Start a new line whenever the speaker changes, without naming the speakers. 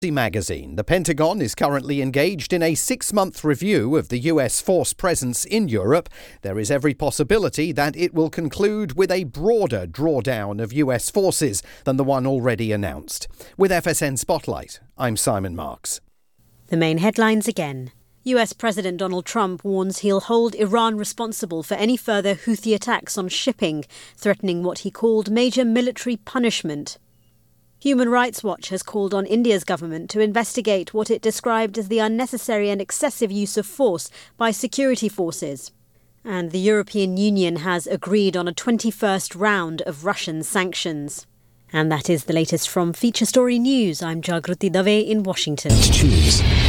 Magazine. The Pentagon is currently engaged in a 6-month review of the US force presence in Europe. There is every possibility that it will conclude with a broader drawdown of US forces than the one already announced. With FSN Spotlight, I'm Simon Marks.
The main headlines again. US President Donald Trump warns he'll hold Iran responsible for any further Houthi attacks on shipping, threatening what he called major military punishment. Human Rights Watch has called on India's government to investigate what it described as the unnecessary and excessive use of force by security forces. And the European Union has agreed on a 21st round of Russian sanctions. And that is the latest from Feature Story News. I'm Jagruti Dave in Washington.
Choose